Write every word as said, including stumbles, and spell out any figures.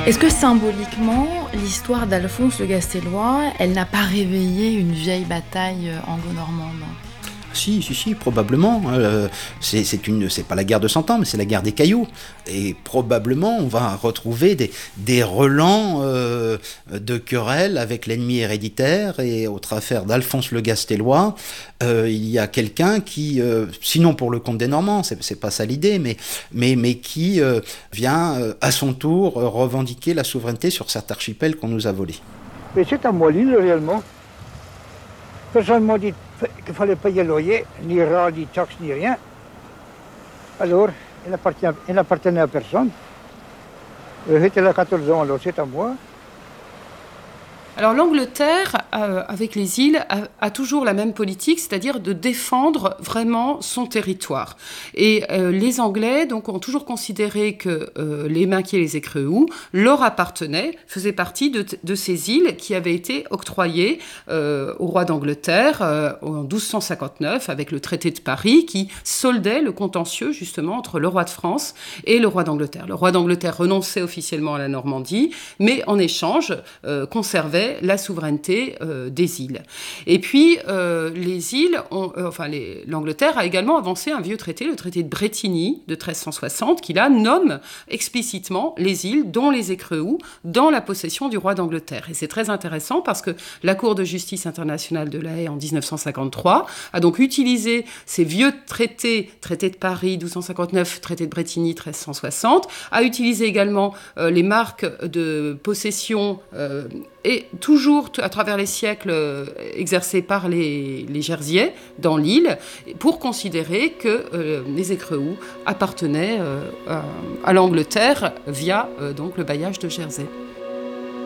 Est-ce que symboliquement, l'histoire d'Alphonse le Gastellois, elle n'a pas réveillé une vieille bataille anglo-normande ? Si, si, si, probablement. Euh, c'est, c'est, une, c'est pas la guerre de Cent Ans, mais c'est la guerre des cailloux. Et probablement, on va retrouver des, des relents euh, de querelles avec l'ennemi héréditaire. Et au travers d'Alphonse le Gastellois, euh, il y a quelqu'un qui, euh, sinon pour le compte des Normands, c'est, c'est pas ça l'idée, mais, mais, mais qui euh, vient euh, à son tour euh, revendiquer la souveraineté sur cet archipel qu'on nous a volé. Mais c'est à moi l'île, réellement. Personne ne m'a dit qu'il fallait payer le loyer, ni rats, ni taxes, ni rien. Alors, il n'appartenait, il n'appartenait à personne. J'étais là quatorze ans, alors c'est à moi. Alors l'Angleterre, euh, avec les îles, a, a toujours la même politique, c'est-à-dire de défendre vraiment son territoire. Et euh, les Anglais donc, ont toujours considéré que euh, les Minquiers et les Écréouts leur appartenaient, faisaient partie de, de ces îles qui avaient été octroyées euh, au roi d'Angleterre euh, en douze cent cinquante-neuf avec le traité de Paris qui soldait le contentieux justement entre le roi de France et le roi d'Angleterre. Le roi d'Angleterre renonçait officiellement à la Normandie, mais en échange euh, conservait la souveraineté euh, des îles. Et puis, euh, les îles, ont, euh, enfin, les, l'Angleterre a également avancé un vieux traité, le traité de Bretigny de treize cent soixante, qui là nomme explicitement les îles, dont les Écréouts, dans la possession du roi d'Angleterre. Et c'est très intéressant parce que la Cour de justice internationale de La Haye en dix-neuf cent cinquante-trois a donc utilisé ces vieux traités, traité de Paris douze cent cinquante-neuf, traité de Bretigny treize cent soixante, a utilisé également euh, les marques de possession euh, et toujours à travers les siècles euh, exercés par les, les Jersiais dans l'île, pour considérer que euh, les Écréouts appartenaient euh, à, à l'Angleterre via euh, donc le bailliage de Jersey.